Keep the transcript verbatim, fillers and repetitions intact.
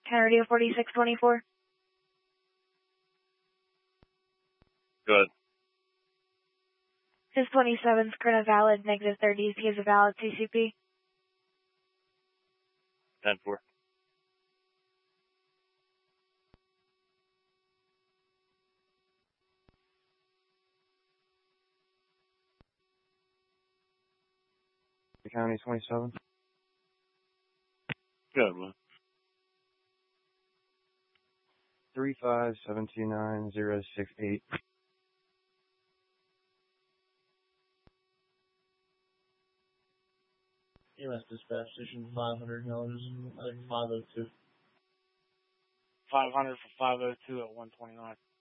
Kennedy forty-six twenty-four. Good. His twenty-seven's current valid, negative thirties. He has a valid C C P. ten four. County twenty-seven. Good, man. Three five seven two nine zero six eight. E M S dispatch station five hundred, dollars, I think five oh two. five hundred for five oh two at one twenty-nine.